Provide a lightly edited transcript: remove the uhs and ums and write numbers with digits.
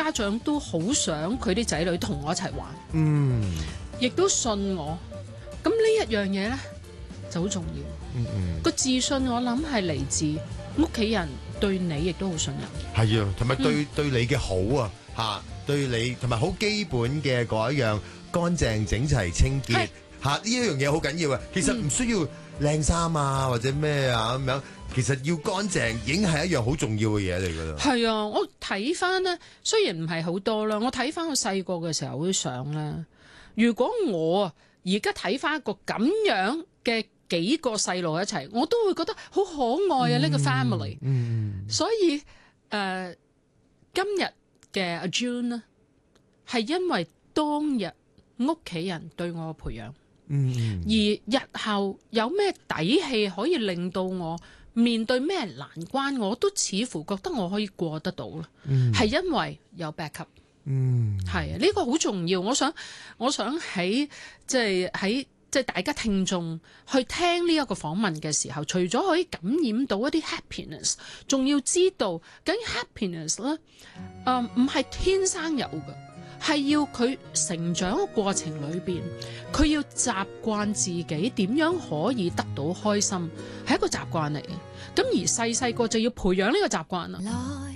家長都好想佢啲仔女同我一齊玩，亦都信我。咁呢一樣嘢呢，就好重要。個自信我諗係嚟自屋企人對你亦都好信任。 係啊，同埋對你嘅好啊，嚇對你同埋好基本嘅嗰一樣乾淨整齊清潔嚇呢一樣嘢好緊要啊。其實唔需要靚衫啊或者咩啊咁樣，其實要乾淨已經係一樣好重要嘅嘢嚟㗎啦。係啊，我睇翻呢，雖然唔係好多啦，我睇翻我細個嘅時候啲相啦。如果我而家睇翻一個咁樣嘅幾個細路一齊，我都會覺得好可愛啊！呢個 family，所以今日嘅阿 June 呢，係因為當日屋企人對我嘅培養，而日後有咩底氣可以令到我面對咩難關，我都似乎覺得我可以過得到啦。係因為有 backup。係啊，呢個好重要。我想喺即係大家聽眾去聽呢一個訪問嘅時候，除咗可以感染到一啲 happiness， 仲要知道究竟 happiness 咧，唔係天生有嘅，係要佢成長嘅過程裏邊，佢要習慣自己點樣可以得到開心，係一個習慣嚟嘅。咁而細個就要培養呢個習慣啦。